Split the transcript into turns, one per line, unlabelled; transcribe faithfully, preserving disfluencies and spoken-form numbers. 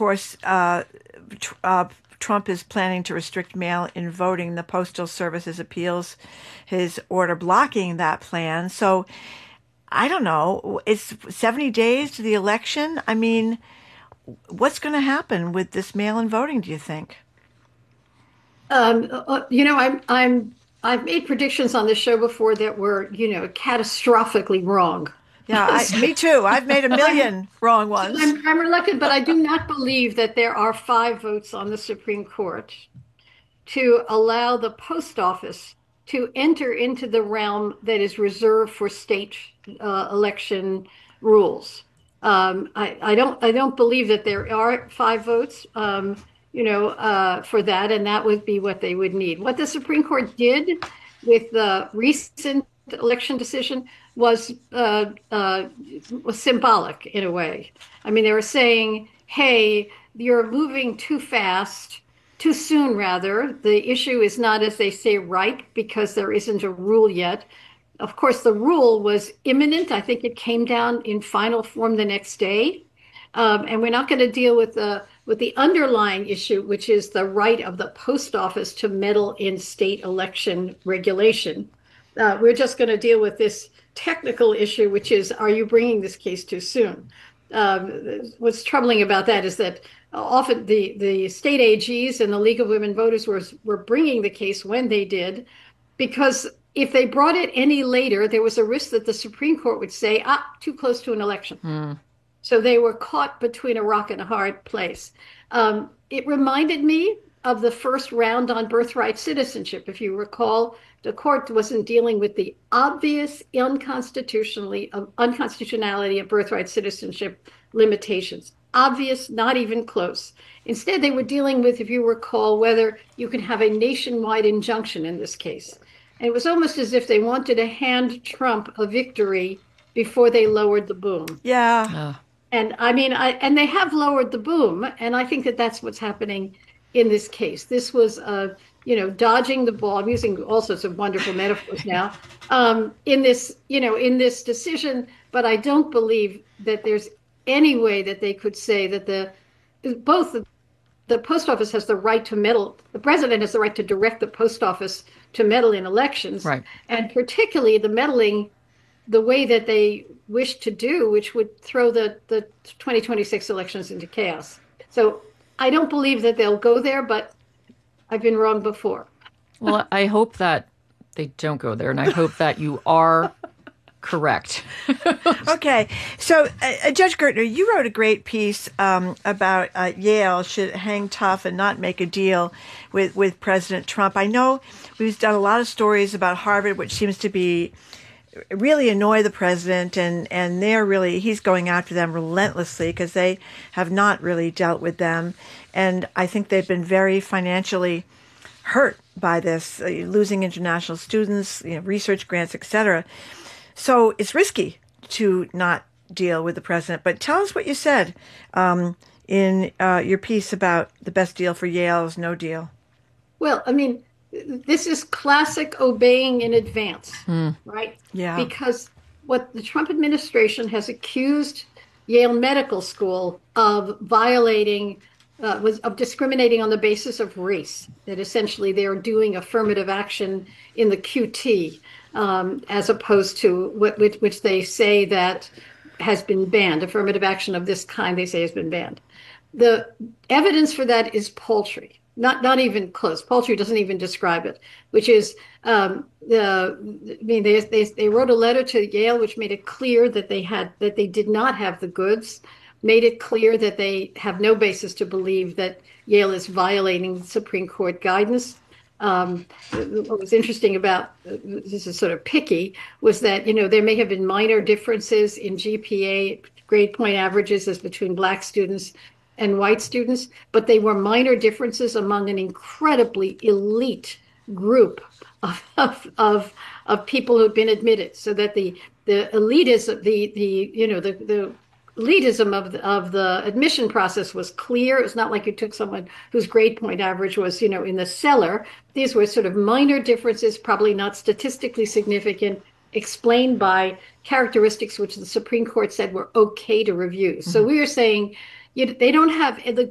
course, uh, tr- uh, Trump is planning to restrict mail-in voting. The Postal Service's appeals his order blocking that plan. So I don't know. It's seventy days to the election. I mean, what's going to happen with this mail-in voting, do you think?
Um, uh, you know, I'm I'm I've made predictions on this show before that were, you know, catastrophically wrong.
Yeah, I,
So
me too. I've made a
I'm
million wrong
so
ones.
I'm I'm reluctant, but I do not believe that there are five votes on the Supreme Court to allow the post office to enter into the realm that is reserved for state uh, election rules. Um, I, I don't I don't believe that there are five votes, um, you know, uh, for that, and that would be what they would need. What the Supreme Court did with the recent election decision was uh, uh, was symbolic in a way. I mean, they were saying, "Hey, you're moving too fast." Too soon, rather. The issue is not, as they say, right, because there isn't a rule yet. Of course, the rule was imminent. I think it came down in final form the next day. Um, and we're not going to deal with the with the underlying issue, which is the right of the post office to meddle in state election regulation. Uh, we're just going to deal with this technical issue, which is, are you bringing this case too soon? Um, what's troubling about that is that often the the state A Gs and the League of Women Voters were were bringing the case when they did, because if they brought it any later, there was a risk that the Supreme Court would say, ah, too close to an election.
Hmm.
So they were caught between a rock and a hard place. Um, it reminded me of the first round on birthright citizenship. If you recall, the court wasn't dealing with the obvious unconstitutionally unconstitutionality of birthright citizenship limitations. Obvious, not even close. Instead, they were dealing with, if you recall, whether you can have a nationwide injunction in this case. And it was almost as if they wanted to hand Trump a victory before they lowered the boom.
Yeah.
Uh,
And I mean, I and they have lowered the boom, and I think that that's what's happening in this case. This was, uh, you know, dodging the ball. I'm using all sorts of wonderful metaphors now um, in this, you know, in this decision. But I don't believe that there's any way that they could say that the both the, the post office has the right to meddle. The president has the right to direct the post office to meddle in elections,
right.
and particularly the meddling the way that they wish to do, which would throw the, the twenty twenty-six elections into chaos. So I don't believe that they'll go there, but I've been wrong before.
Well, I hope that they don't go there, and I hope that you are correct.
Okay. So, uh, Judge Gertner, you wrote a great piece um, about uh, Yale should hang tough and not make a deal with, with President Trump. I know we've done a lot of stories about Harvard, which seems to be really annoy the president, and, and they're really, he's going after them relentlessly because they have not really dealt with them. And I think they've been very financially hurt by this, uh, losing international students, you know, research grants, et cetera. So it's risky to not deal with the president. But tell us what you said um, in uh, your piece about the best deal for Yale is no deal.
Well, I mean, this is classic obeying in advance,
Mm.
right?
Yeah.
Because what the Trump administration has accused Yale Medical School of violating, uh, was of discriminating on the basis of race, that essentially they're doing affirmative action in the Q T, um, as opposed to what, which, which they say that has been banned. Affirmative action of this kind, they say, has been banned. The evidence for that is paltry. Not not even close. Paltry doesn't even describe it, which is um, the. I mean, they, they they wrote a letter to Yale, which made it clear that they had that they did not have the goods, made it clear that they have no basis to believe that Yale is violating Supreme Court guidance. Um, what was interesting about this is sort of picky was that, you know, there may have been minor differences in G P A grade point averages as between Black students and white students, but they were minor differences among an incredibly elite group of of of, of people who've been admitted. So that the the elitism, the the you know the the elitism of the, of the admission process was clear. It was not like you took someone whose grade point average was, you know, in the cellar. These were sort of minor differences, probably not statistically significant, explained by characteristics which the Supreme Court said were okay to review. Mm-hmm. So we are saying, You, they don't have the